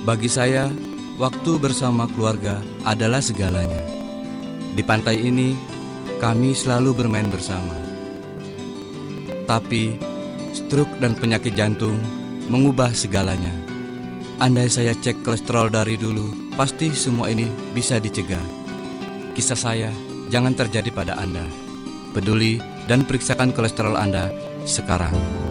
Bagi saya, waktu bersama keluarga adalah segalanya. Di pantai ini, kami selalu bermain bersama. Tapi, stroke dan penyakit jantung mengubah segalanya. Andai saya cek kolesterol dari dulu, pasti semua ini bisa dicegah. Kisah saya jangan terjadi pada Anda. Peduli dan periksakan kolesterol Anda sekarang.